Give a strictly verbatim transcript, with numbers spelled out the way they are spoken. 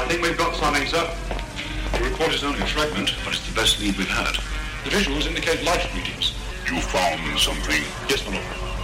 think we've got something, sir. The report is only a fragment, but it's the best lead we've had. The visuals indicate light readings. You found something? Yes, my lord.